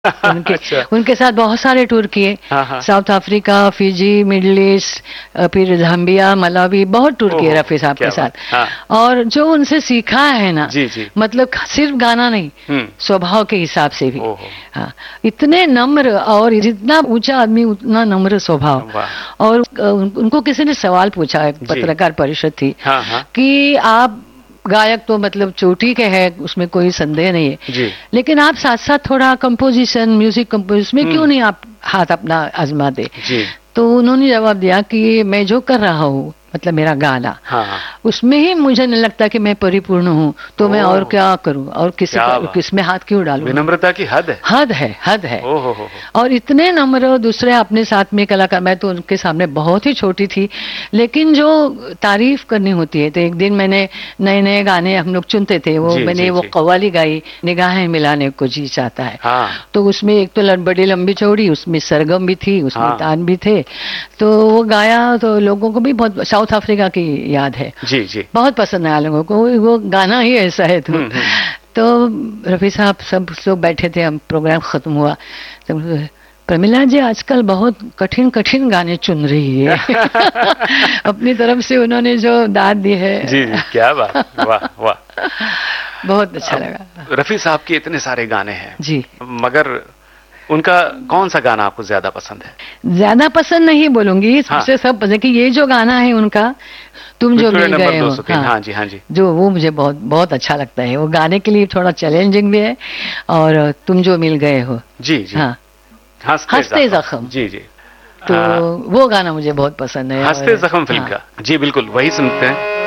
उनके अच्छा। उनके साथ बहुत सारे टूर किए। हाँ हाँ। South Africa, Fiji, middle east, फिर जाम्बिया, मलावी, बहुत टूर किए ओहो, रफी साहब क्या के साथ। बात। हाँ। और जो उनसे सीखा है ना, जी जी। मतलब सिर्फ गाना नहीं, हम्म। स्वभाव के हिसाब से भी। ओहो। हाँ, इतने नम्र, और जितना ऊंचा आदमी उतना नम्र स्वभाव। वाह। और उनको किसी ने सवाल पूछा, एक जी। पत्रकार परिषद थी, हाँ हाँ। कि आप गायक तो मतलब चोटी के हैं, उसमें कोई संदेह नहीं है, जी। लेकिन आप साथ साथ थोड़ा कंपोजिशन, म्यूजिक कंपोजिशन में क्यों नहीं आप हाथ अपना आजमाते? जी। तो उन्होंने जवाब दिया कि मैं जो कर रहा हूँ, मतलब मेरा गाना, हाँ हाँ। उसमें ही मुझे नहीं लगता कि मैं परिपूर्ण हूँ, तो मैं और क्या करूँ, और किसमें हाथ क्यों डालूं? विनम्रता की हद है। हद है, हद है। ओहो हो। और इतने नम्र, दूसरे अपने साथ में कलाकार, मैं तो उनके सामने बहुत ही छोटी थी, लेकिन जो तारीफ करनी होती है, तो एक दिन मैंने नए नए गाने हम लोग चुनते थे, वो जी, मैंने जी, वो जी। कव्वाली गाई, निगाहें मिलाने को जी चाहता है। हाँ तो उसमें एक तो बड़ी लंबी चौड़ी, उसमें सरगम भी थी, उसमें हाँ। तान भी थे, तो वो गाया, तो लोगों को भी बहुत, साउथ अफ्रीका की याद है, जी जी। बहुत पसंद आया लोगों को, वो गाना ही ऐसा है। तो रफी साहब, सब लोग बैठे थे, हम प्रोग्राम खत्म हुआ तो प्रमिला जी आजकल बहुत कठिन कठिन गाने चुन रही है। अपनी तरफ से उन्होंने जो दाद दी है। जी जी, क्या बात, वाह वाह। बहुत अच्छा लगा। रफी साहब के इतने सारे गाने हैं जी, मगर उनका कौन सा गाना आपको ज्यादा पसंद है? ज्यादा पसंद नहीं बोलूंगी, हाँ। सबसे सब पसंद, कि ये जो गाना है उनका, तुम जो विक्टोरिया मिल नंबर गए हो, 203। हाँ जी हाँ जी। जो वो मुझे बहुत बहुत अच्छा लगता है, वो गाने के लिए थोड़ा चैलेंजिंग भी है, और तुम जो मिल गए हो। जी जी। हाँ, हंसते हंसते जख्म। जख्म। जी जी। तो वो गाना मुझे बहुत पसंद है। हंसते और जख्म फिल्म हाँ, का। जी बिल्कुल, वही सुनते हैं।